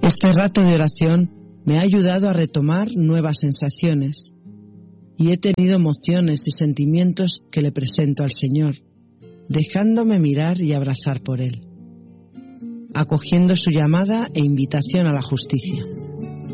Este rato de oración me ha ayudado a retomar nuevas sensaciones y he tenido emociones y sentimientos que le presento al Señor, dejándome mirar y abrazar por Él, acogiendo su llamada e invitación a la justicia.